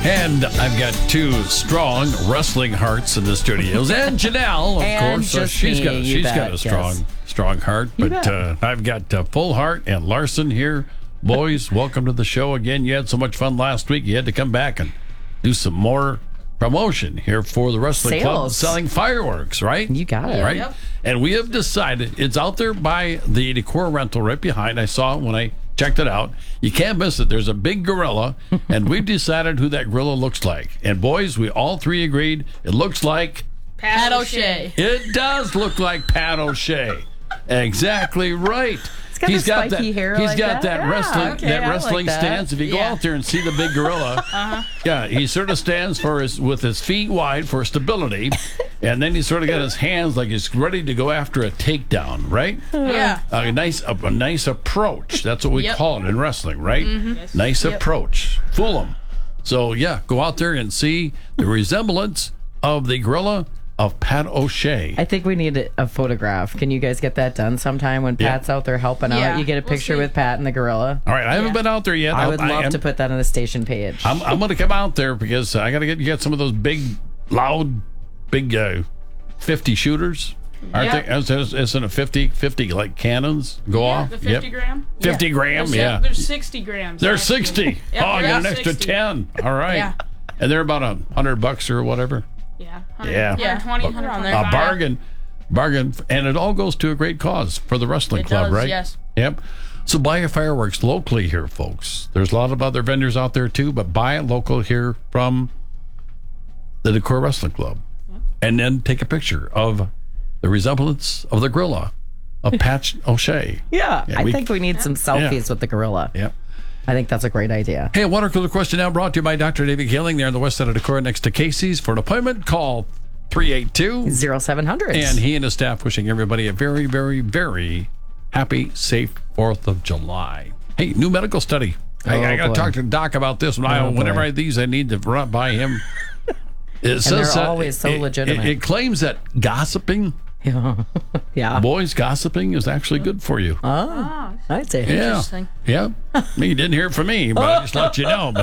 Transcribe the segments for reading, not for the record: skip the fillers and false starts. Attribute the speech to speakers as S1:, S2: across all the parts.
S1: And I've got two strong wrestling hearts in the studios. And Janelle, of
S2: And
S1: course.
S2: just
S1: she's
S2: me, you
S1: got
S2: bet,
S1: a
S2: yes.
S1: strong heart.
S2: You
S1: But
S2: bet.
S1: I've got Full Heart and Larson here. Boys, welcome to the show again. You had so much fun last week. You had to come back and do some more promotion here for the Wrestling Club,
S2: Sales.
S1: selling fireworks, right?
S2: You got it.
S1: Right?
S3: Yep.
S1: And we have decided it's out there by the Decor rental right behind. I saw it when I checked it out. You can't miss it. There's a big gorilla, and we've decided who that gorilla looks like. And boys, we all three agreed it looks like.
S3: Pat O'Shea.
S1: It does look like Pat O'Shea. Exactly right.
S2: got the spiky hair
S1: He's
S2: like
S1: got
S2: that.
S1: that
S2: Yeah,
S1: wrestling
S2: okay,
S1: that
S2: I like
S1: wrestling
S2: that.
S1: stance. If you go
S3: Yeah.
S1: out there and see the big gorilla, yeah, he sort of stands with his feet wide for stability, and then he sort of got his hands like he's ready to go after a takedown, right?
S3: Yeah.
S1: A nice approach. That's what we
S3: Yep.
S1: call it in wrestling, right? Nice approach. Fool them. So yeah, go out there and see the resemblance of the gorilla of Pat O'Shea.
S2: I think we need a photograph. Can you guys get that done sometime when
S1: Yeah.
S2: Pat's out there helping out?
S3: Yeah,
S2: You get a
S3: we'll
S2: picture
S3: see.
S2: with Pat and the gorilla.
S1: All right, I haven't
S3: Yeah.
S1: been out there yet.
S2: I would love
S1: am-
S2: to put that on the station page.
S1: I'm going to come out there because I got to get some of those big, loud, big 50 shooters. Aren't
S3: Yeah.
S1: they? Isn't it 50 like cannons go
S3: Yeah,
S1: off?
S3: the 50 gram.
S1: 50 gram,
S3: There's,
S1: yeah.
S3: There's 60 grams.
S1: There's
S3: actually.
S1: 60.
S3: Yep,
S1: Oh, I
S3: there
S1: got
S3: is
S1: an extra
S3: 60.
S1: 10. All right.
S3: Yeah.
S1: And they're about $100 or whatever.
S3: Yeah.
S1: Yeah.
S3: Yeah. 20
S1: A
S3: around there.
S1: bargain, and it all goes to a great cause for the wrestling
S3: It
S1: club,
S3: does,
S1: right?
S3: yes.
S1: Yep. So buy your fireworks locally here, folks. There's a lot of other vendors out there too, but buy it local here from the Decor Wrestling Club, and then take a picture of the resemblance of the gorilla of Pat O'Shea.
S2: yeah,
S1: Yeah,
S2: I think we need some selfies
S1: Yeah.
S2: with the gorilla.
S1: Yep.
S2: I think that's a great idea.
S1: Hey, a water cooler question now brought to you by Dr. David Kaling there on the west side of Decor next to Casey's. For an appointment, call 382.
S2: 0700.
S1: And he and his staff wishing everybody a very, very, very happy, safe 4th of July. Hey, new medical study. I got to
S2: boy.
S1: talk to Doc about this. Whenever
S2: boy.
S1: I these, I need to run by him. It
S2: they're always so legitimate.
S1: It claims that gossiping,
S2: yeah.
S1: boys gossiping, is actually good for you.
S2: Oh, I'd say.
S1: Yeah.
S3: Interesting.
S1: Yeah. You didn't hear it from me, but I just let you know.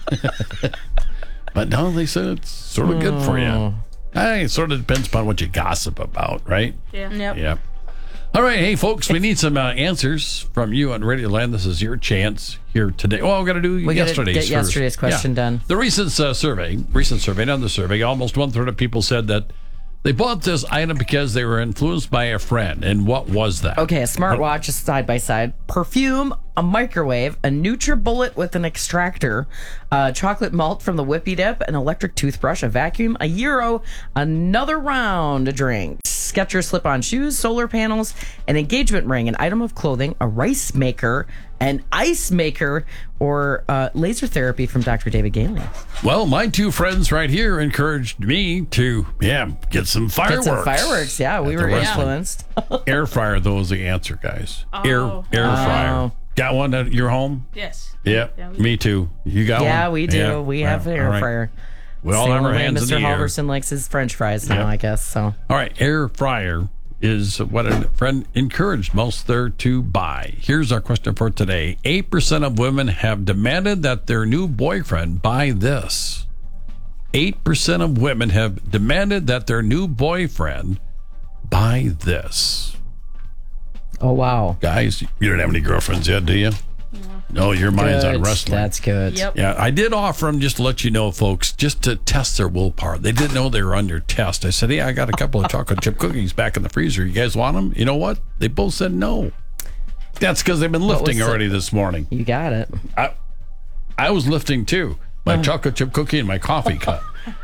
S1: But no, they said it's sort of good for you. Hey, it sort of depends upon what you gossip about, right?
S3: Yeah. Yep.
S1: Yep. All right, hey, folks, we need some answers from you on Radio Land. This is your chance here today. Well, we've got to do
S2: We gotta
S1: yesterday's
S2: get
S1: first.
S2: yesterday's question done.
S1: The recent survey, another survey, almost 1/3 of people said that they bought this item because they were influenced by a friend. And what was that?
S2: Okay, a smartwatch, a side by side, perfume, a microwave, a NutriBullet with an extractor, chocolate malt from the Whippy Dip, an electric toothbrush, a vacuum, a euro, another round of drinks, Skechers slip-on shoes, solar panels, an engagement ring, an item of clothing, a rice maker, an ice maker, or laser therapy from Dr. David Gailey.
S1: Well, my two friends right here encouraged me to, get some fireworks.
S2: Get some fireworks, yeah, we
S1: At the
S2: were
S1: wrestling.
S2: influenced.
S1: Air fryer, though, is the answer, guys. Air
S3: Oh.
S1: fryer. Got one at your home?
S3: Yes.
S1: Yeah,
S3: Yeah, we-
S1: me too. You got one?
S2: Yeah, we do.
S1: Yeah.
S2: We have an
S1: All
S2: air
S1: right.
S2: fryer.
S1: We all
S2: It's the
S1: have our
S2: only way
S1: hands in
S2: Mr.
S1: the air.
S2: Halverson likes his French fries now,
S1: Yep.
S2: I guess. So
S1: All right, air fryer is what a friend encouraged most there to buy. Here's our question for today. 8% of women have demanded that their new boyfriend buy this. 8% of women have demanded that their new boyfriend buy this.
S2: oh wow.
S1: Guys, you don't have any girlfriends yet, do you? No, your mind's on
S2: Good.
S1: wrestling.
S2: That's good.
S3: Yep.
S1: Yeah, I did offer them, just to let you know, folks, just to test their willpower. They didn't know they were under test. I said, I got a couple of chocolate chip cookies back in the freezer. You guys want them? You know what? They both said no. That's because they've been lifting
S2: was it?
S1: already this morning.
S2: You got it.
S1: I was lifting too. My chocolate chip cookie and my coffee cup.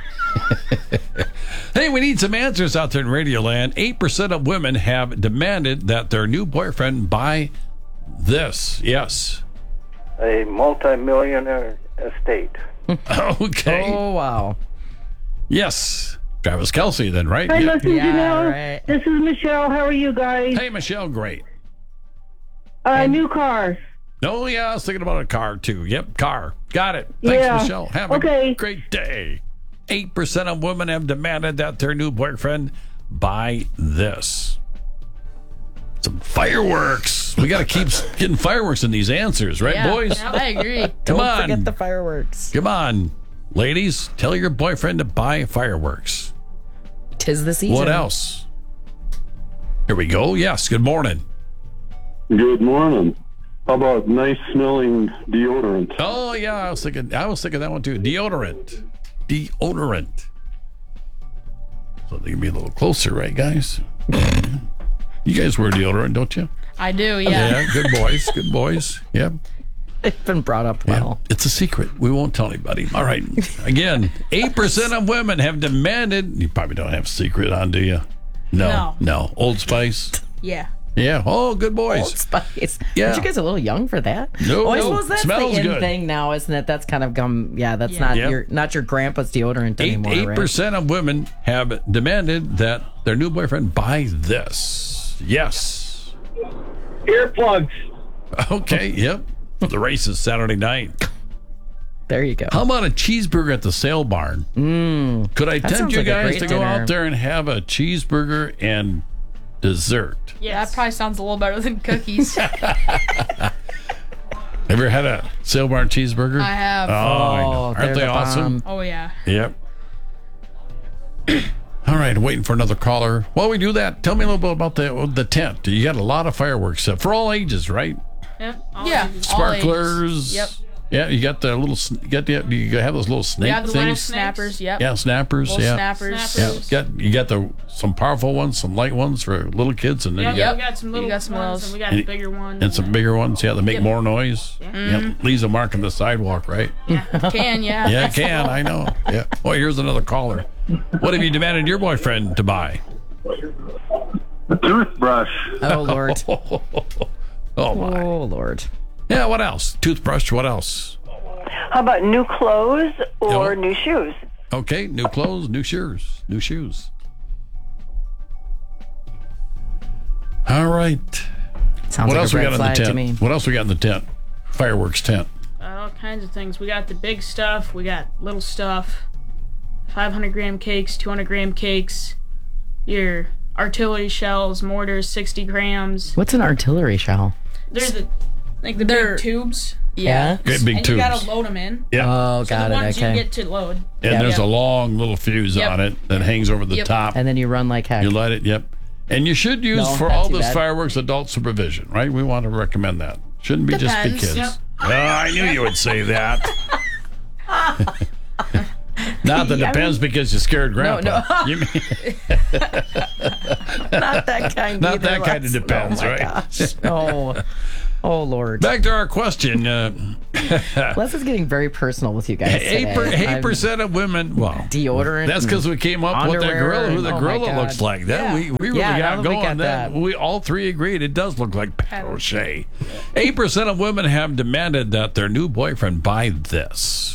S1: Hey, we need some answers out there in Radioland. 8% of women have demanded that their new boyfriend buy this. Yes.
S4: A multi-millionaire estate.
S1: Okay.
S2: Oh wow.
S1: Yes. Travis Kelsey then, right?
S5: Hi,
S1: Yeah.
S5: listen,
S2: Yeah,
S5: Janelle.
S2: right.
S5: This is Michelle. How are you guys?
S1: Hey, Michelle, great.
S5: New cars.
S1: Oh, yeah, I was thinking about a car, too. Yep, car. Got it. Thanks,
S5: Yeah.
S1: Michelle. Have a
S5: Okay.
S1: great day. 8% of women have demanded that their new boyfriend buy this. Some fireworks. We got to keep getting fireworks in these answers, right,
S3: Yeah.
S1: boys?
S3: Yeah, I agree.
S1: Come
S2: Don't
S1: on.
S2: forget the fireworks.
S1: Come on. Ladies, tell your boyfriend to buy fireworks.
S2: 'Tis the season.
S1: What else? Here we go. Yes, good morning.
S6: Good morning. How about nice smelling deodorant?
S1: Oh, yeah, I was thinking that one too. Deodorant. So they can be a little closer, right, guys? You guys wear deodorant, don't you?
S3: I do, yeah.
S1: Good boys. Yep.
S2: It's been brought up well.
S1: Yeah, it's a secret. We won't tell anybody. All right. Again, 8% of women have demanded. You probably don't have a secret on, do you? No. Old Spice.
S3: Yeah.
S1: Yeah. Oh, good boys.
S2: Old Spice.
S1: Yeah.
S2: Aren't you guys a little young for that?
S1: No,
S2: I
S1: no.
S2: suppose that's
S1: Smells
S2: the in
S1: good.
S2: thing now, isn't it? That's kind of gum. Yeah, that's
S3: Yeah.
S2: not your grandpa's deodorant anymore.
S1: 8% of women have demanded that their new boyfriend buy this. Yes.
S6: Earplugs.
S1: Okay. Yep. The race is Saturday night.
S2: There you go.
S1: How about a cheeseburger at the sale barn? Could I tempt
S2: sounds
S1: you
S2: like a
S1: guys
S2: great
S1: to go
S2: dinner.
S1: out there and have a cheeseburger and dessert?
S3: Yeah, that probably sounds a little better than cookies.
S1: Have you ever had a sale barn cheeseburger?
S3: I have.
S1: Oh, I know.
S2: Oh,
S1: Aren't
S2: they're
S1: they
S2: the
S1: awesome?
S2: bomb.
S3: Oh, yeah.
S1: Yep. All right, waiting for another caller. While we do that, tell me a little bit about the tent. You got a lot of fireworks for all ages, right?
S3: Yep.
S7: Yeah.
S3: ages.
S1: Sparklers.
S3: Yep.
S1: Yeah, you got the little. You have those little snake
S3: We got the little
S1: things.
S3: snappers. Yep.
S1: Yeah, snappers.
S3: Little
S1: Yeah.
S3: snappers.
S1: Yeah, you got some powerful ones, some light ones for little kids, and then
S7: Yep,
S1: you got
S7: we got some little
S3: got some
S7: ones,
S3: those.
S7: and we got
S1: And-
S7: bigger ones.
S1: and some bigger ones. Yeah, they make more noise.
S3: Mm-hmm.
S1: Yeah, leaves a mark on the sidewalk, right?
S3: Can, yeah.
S1: Yeah, it can. I know. Yeah. Oh, here's another caller. What have you demanded your boyfriend to buy?
S6: A toothbrush.
S2: Oh Lord.
S1: Oh my.
S2: Oh Lord.
S1: Yeah. What else? Toothbrush. What else?
S5: How about new clothes or
S1: No.
S5: new shoes?
S1: Okay. New clothes. New shoes. New shoes. All right.
S2: Sounds
S1: What
S2: like
S1: else
S2: a
S1: we
S2: red
S1: got in the
S2: flag to
S1: tent?
S2: me.
S1: What else we got in the tent? Fireworks tent.
S7: All kinds of things. We got the big stuff. We got little stuff. 500-gram cakes, 200-gram cakes. Your artillery shells, mortars, 60 grams.
S2: What's an artillery shell?
S7: There's the
S3: They're-
S7: big tubes.
S2: Yeah.
S1: Great big
S7: And
S1: tubes.
S7: you gotta load them in.
S1: Yeah.
S2: Oh,
S7: So
S2: got
S7: the
S2: it.
S7: ones you
S2: Okay.
S7: get to load.
S1: And there's
S7: Yeah.
S1: a long little fuse
S7: Yep.
S1: on it that hangs over the
S7: Yep.
S1: top.
S2: And then you run like heck.
S1: You light it. Yep. And you should use
S2: No,
S1: for
S2: not
S1: all
S2: too
S1: this
S2: bad.
S1: fireworks adult supervision, right? We want to recommend that. Shouldn't be just be
S3: Depends.
S1: kids.
S7: Yep.
S1: I knew you would say that. Not that depends because you scared grandpa.
S2: no.
S1: You mean,
S2: Not that kind.
S1: Not
S2: either,
S1: that kind of
S2: Les.
S1: depends,
S2: oh my
S1: right?
S2: Gosh. No. Oh Lord.
S1: back to our question.
S2: Les is getting very personal with you guys today.
S1: 8% of women. Well,
S2: Deodorant.
S1: that's because we came up with that
S2: underwear
S1: gorilla. Who
S2: and-
S1: the
S2: oh my
S1: gorilla
S2: God.
S1: looks like. That
S2: Yeah.
S1: we really
S2: Yeah, now
S1: got
S2: that we
S1: going.
S2: got that.
S1: We all three agreed it does look like Pat O'Shea. 8% of women have demanded that their new boyfriend buy this.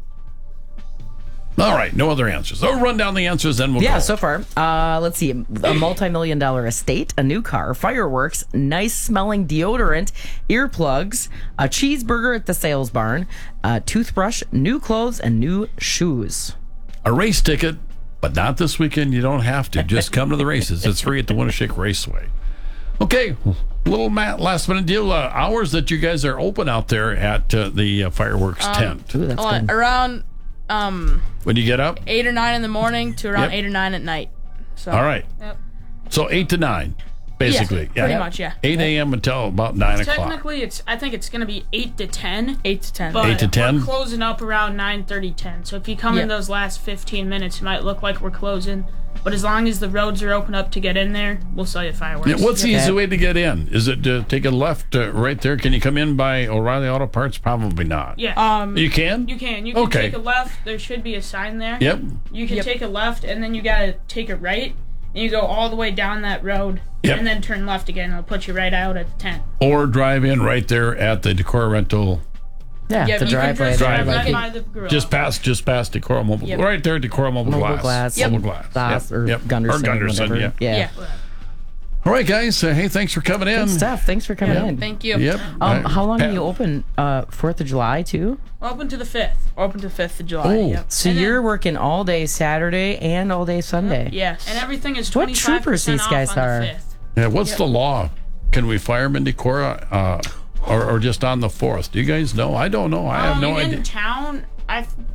S1: All right, no other answers. So run down the answers, then we'll
S2: Yeah,
S1: go.
S2: so far, let's see. A multi-million-dollar estate, a new car, fireworks, nice-smelling deodorant, earplugs, a cheeseburger at the sales barn, a toothbrush, new clothes, and new shoes.
S1: A race ticket, but not this weekend. You don't have to. Just come to the races. It's free at the Winneshiek Raceway. Okay, little last-minute deal. Hours that you guys are open out there at the fireworks tent.
S2: Ooh, that's good.
S3: Around
S1: When you get up?
S3: 8 or 9 in the morning to around
S1: Yep.
S3: 8 or 9 at night. So,
S1: All right.
S7: Yep.
S1: So 8 to 9, basically.
S3: Yeah, pretty much, yeah.
S1: 8 a.m. until about 9 o'clock.
S7: Technically, I think it's gonna be 8 to 10.
S3: 8 to 10.
S7: But
S1: 8 to 10?
S7: we're closing up around 9:30, 10. So if you come in
S3: Yeah.
S7: those last 15 minutes, it might look like we're closing. But as long as the roads are open up to get in there, we'll sell you fireworks.
S1: Yeah, what's the
S2: Okay.
S1: easy way to get in? Is it to take a left right there? Can you come in by O'Reilly Auto Parts? Probably not.
S7: Yeah.
S1: You can?
S7: You can. You can
S1: Okay.
S7: take a left. There should be a sign there.
S1: Yep.
S7: You can take a left, and then you gotta take a right, and you go all the way down that road,
S1: Yep.
S7: and then turn left again. It'll put you right out at the tent.
S1: Or drive in right there at the Decor Rental.
S2: Yeah,
S7: Yeah,
S2: the
S7: you can
S2: driveway.
S7: just
S2: there,
S7: drive
S2: like
S7: right
S2: it-
S7: by the grill.
S1: Just past Decor Mobile.
S7: Yep.
S1: Right there at Decor Mobile
S2: Mobile
S1: Glass.
S2: glass.
S1: Mobile
S2: Yep.
S1: Glass.
S2: Glass or
S1: Yep.
S2: Gunderson.
S1: Or Gunderson,
S2: whatever.
S1: yeah.
S2: Yeah.
S1: All right, guys. Hey, thanks for coming in.
S2: Good stuff. Thanks for coming in.
S3: Thank you.
S1: Yep.
S2: How long are
S1: Pat-
S2: you open? 4th of July too?
S7: Open to the 5th.
S3: Open to 5th of July.
S1: Oh.
S3: Yep.
S2: So
S7: And then-
S2: you're working all day Saturday and all day Sunday.
S3: Yes.
S7: And everything is
S2: What
S7: 25%
S2: troopers these
S7: off
S2: guys
S7: on the
S2: are.
S7: 5th.
S1: Yeah, what's the law? Can we fire them in Decor or just on the 4th? Do you guys know? I don't know. I have no
S7: in
S1: idea.
S7: town,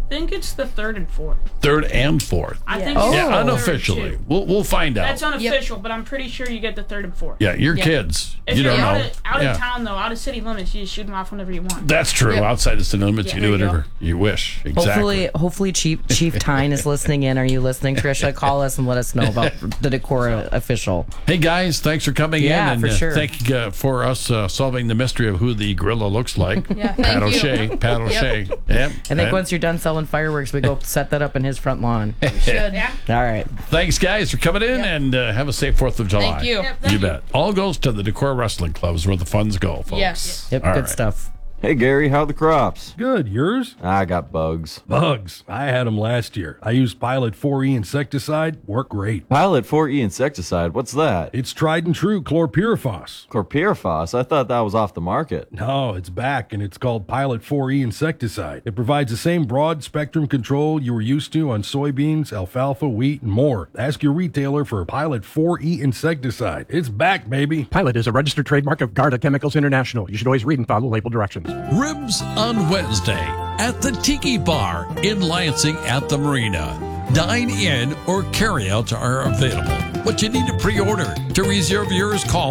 S7: think it's the 3rd and 4th.
S1: 3rd and 4th.
S7: I think
S2: Oh.
S7: it's
S1: Yeah,
S7: the 3rd
S1: unofficially.
S7: too.
S1: We'll find out.
S7: That's unofficial, but I'm pretty sure you get the 3rd and 4th.
S1: Yeah, your kids.
S7: If
S1: You
S7: you're
S1: don't
S7: out,
S1: know.
S7: out
S1: Yeah.
S7: of town, though, out of city limits, you just shoot them off whenever you want.
S1: That's true.
S2: Yep.
S1: Outside the city limits, you do
S7: there you
S1: whatever you wish. Exactly.
S2: Hopefully, Chief Tyne is listening in. Are you listening, Trisha? Call us and let us know about the Decorah official.
S1: Hey guys, thanks for coming
S2: Yeah,
S1: in, and
S2: for sure.
S1: thank you for us solving the mystery of who the gorilla looks like.
S3: Yeah,
S1: Pat
S3: thank you.
S1: O'Shea. Pat O'Shea. Yep.
S2: I think once you're done selling fireworks, we go set that up in his front lawn.
S3: Should.
S7: Yeah.
S2: All right.
S1: Thanks, guys, for coming in, and have a safe 4th of July.
S3: Thank you.
S7: Yep, thank
S1: You bet. All goes to the Decorah Wrestling Clubs where the funds go, folks.
S3: Yes.
S2: Yep.
S1: All
S2: Good
S1: right.
S2: stuff.
S8: Hey Gary, how are the crops?
S9: Good, yours?
S8: I got bugs.
S9: Bugs. I had them last year. I used Pilot 4E insecticide. Worked great.
S8: Pilot 4E insecticide, what's that?
S9: It's tried and true chlorpyrifos.
S8: Chlorpyrifos? I thought that was off the market.
S9: No, it's back, and it's called Pilot 4E insecticide. It provides the same broad spectrum control you were used to on soybeans, alfalfa, wheat, and more. Ask your retailer for Pilot 4E insecticide. It's back, baby.
S10: Pilot is a registered trademark of Garda Chemicals International. You should always read and follow label directions.
S1: Ribs on Wednesday at the Tiki Bar in Lansing at the Marina. Dine in or carry outs are available, but you need to pre-order. To reserve yours, call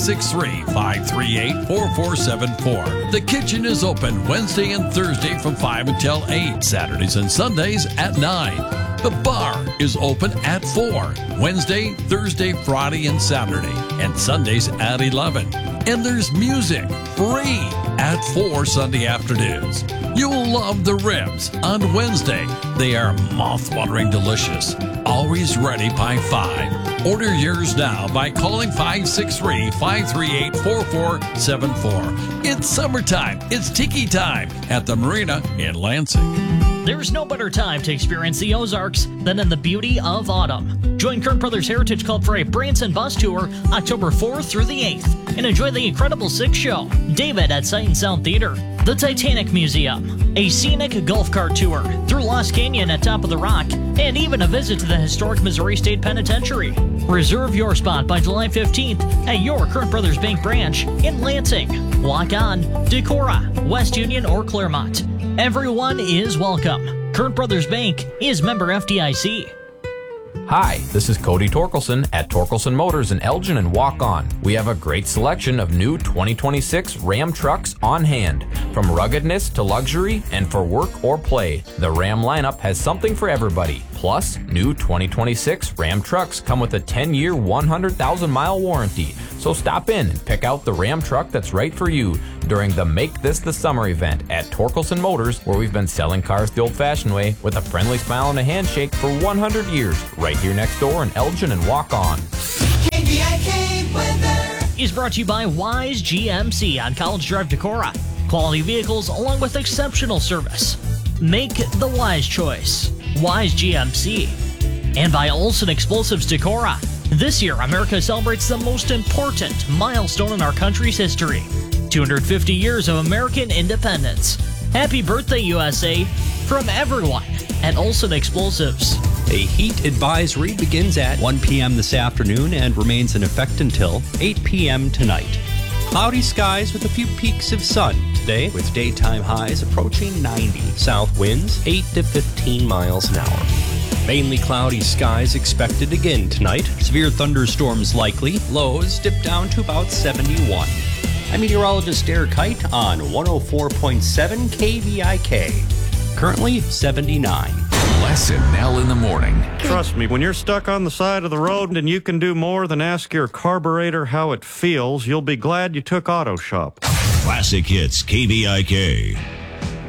S1: 563-538-4474. The kitchen is open Wednesday and Thursday from 5 until 8, Saturdays and Sundays at 9. The bar is open at 4, Wednesday, Thursday, Friday, and Saturday, and Sundays at 11. And there's music free at 4 Sunday afternoons. You'll love the ribs on Wednesday. They are mouth-watering delicious. Always ready by 5. Order yours now by calling 563-538-4474. It's summertime. It's tiki time at the Marina in Lansing.
S11: There's no better time to experience the Ozarks than in the beauty of autumn. Join Kern Brothers Heritage Club for a Branson bus tour October 4th through the 8th and enjoy the Incredible Six show, David at Sight and Sound Theater, the Titanic Museum, a scenic golf cart tour through Lost Canyon at Top of the Rock, and even a visit to the historic Missouri State Penitentiary. Reserve your spot by July 15th at your Kern Brothers Bank branch in Lansing, Walk On, Decorah, West Union, or Claremont. Everyone is welcome. Kern Brothers Bank is member FDIC.
S12: Hi, this is Cody Torkelson at Torkelson Motors in Elgin and Walk On. We have a great selection of new 2026 Ram trucks on hand. From ruggedness to luxury and for work or play, the Ram lineup has something for everybody. Plus, new 2026 Ram trucks come with a 10-year, 100,000-mile warranty. So stop in and pick out the Ram truck that's right for you during the Make This the Summer event at Torkelson Motors, where we've been selling cars the old-fashioned way with a friendly smile and a handshake for 100 years, right here next door in Elgin and Walk On.
S13: KVIK weather
S11: Is brought to you by Wise GMC on College Drive, Decorah. Quality vehicles along with exceptional service. Make the wise choice. Wise GMC. And by Olson Explosives Decorah. This year, America celebrates the most important milestone in our country's history. 250 years of American independence. Happy birthday, USA, from everyone at Olson Explosives.
S14: A heat advisory begins at 1 p.m. this afternoon and remains in effect until 8 p.m. tonight. Cloudy skies with a few peaks of sun today, with daytime highs approaching 90. South winds 8 to 15 miles an hour. Mainly cloudy skies expected again tonight. Severe thunderstorms likely. Lows dip down to about 71. I'm meteorologist Derek Kite on 104.7 KVIK. Currently 79.
S15: Les and Nell in the morning.
S16: Trust me, when you're stuck on the side of the road and you can do more than ask your carburetor how it feels, you'll be glad you took Auto Shop.
S17: Classic Hits KVIK.